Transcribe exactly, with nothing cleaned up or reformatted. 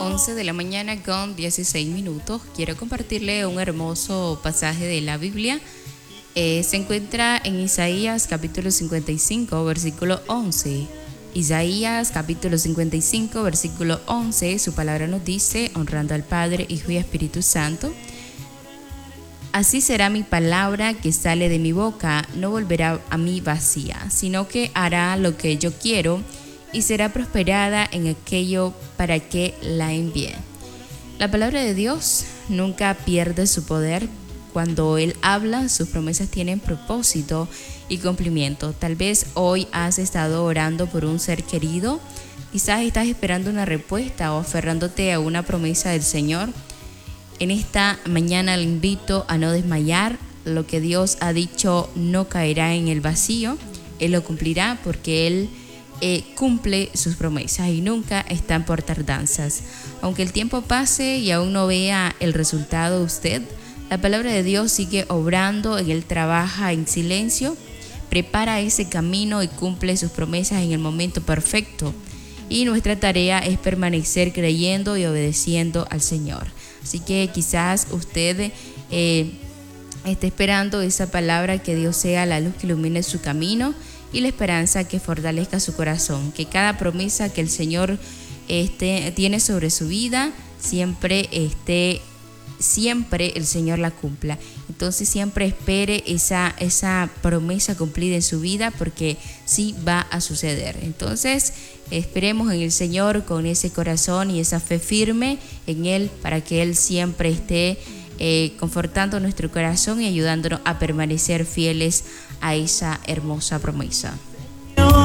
once de la mañana con dieciséis minutos. Quiero compartirle un hermoso pasaje de la Biblia. Eh, se encuentra en Isaías capítulo cincuenta y cinco, versículo once. Isaías capítulo cincuenta y cinco, versículo once, su palabra nos dice, honrando al Padre, Hijo y Espíritu Santo: así será mi palabra que sale de mi boca, no volverá a mí vacía, sino que hará lo que yo quiero y será prosperada en aquello para que la envíe. La palabra de Dios nunca pierde su poder. Cuando Él habla, sus promesas tienen propósito y cumplimiento. Tal vez hoy has estado orando por un ser querido, quizás estás esperando una respuesta o aferrándote a una promesa del Señor. En esta mañana le invito a no desmayar. Lo que Dios ha dicho no caerá en el vacío. Él lo cumplirá porque Él eh, cumple sus promesas y nunca están por tardanzas. Aunque el tiempo pase y aún no vea el resultado de usted, la palabra de Dios sigue obrando. Él trabaja en silencio, prepara ese camino y cumple sus promesas en el momento perfecto. Y nuestra tarea es permanecer creyendo y obedeciendo al Señor. Así que quizás usted eh, esté esperando esa palabra, que Dios sea la luz que ilumine su camino y la esperanza que fortalezca su corazón. Que cada promesa que el Señor este, tiene sobre su vida, siempre esté siempre el Señor la cumpla. Entonces siempre espere esa, esa promesa cumplida en su vida, porque sí va a suceder. Entonces esperemos en el Señor con ese corazón y esa fe firme en Él, para que Él siempre esté eh, confortando nuestro corazón y ayudándonos a permanecer fieles a esa hermosa promesa.